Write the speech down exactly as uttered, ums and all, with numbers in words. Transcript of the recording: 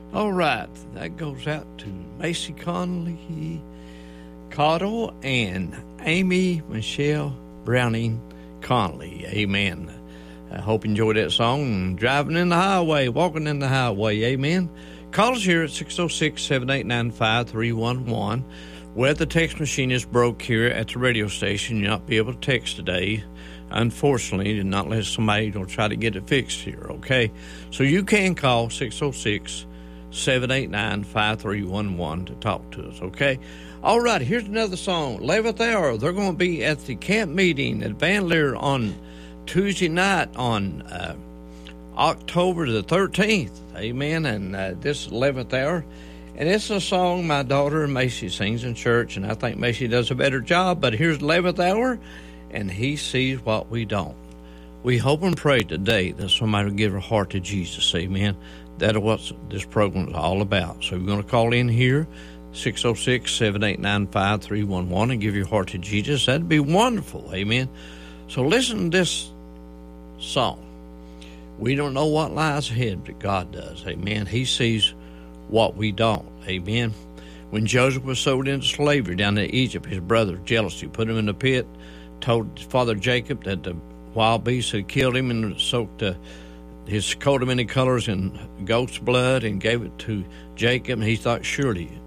All right, that goes out to Macy Conley, Cottle, and Amy Michelle Browning Conley. Amen. I hope you enjoyed that song. Driving in the highway, walking in the highway. Amen. Call us here at six oh six, seven eight nine, five three one one. Well, the text machine is broke here at the radio station. You'll not be able to text today. Unfortunately, and not let somebody will try to get it fixed here, okay? So you can call six oh six, seven eight nine, five three one one to talk to us, okay? All right, here's another song. eleventh hour, they're going to be at the camp meeting at Van Leer on Tuesday night on uh, October the thirteenth, amen, and uh, this eleventh hour. And it's a song my daughter Macy sings in church, and I think Macy does a better job, but here's eleventh hour, and He sees what we don't. We hope and pray today that somebody will give her heart to Jesus, amen. That's what this program is all about. So we're going to call in here, six oh six, seven eight nine, five three one one, and give your heart to Jesus. That'd be wonderful, amen. So listen to this song. We don't know what lies ahead, but God does, amen. He sees what we don't, amen. When Joseph was sold into slavery down in Egypt, his brother, jealousy, put him in the pit, told his father Jacob that the wild beasts had killed him and soaked uh, his coat of many colors in goat's blood and gave it to Jacob. And he thought, surely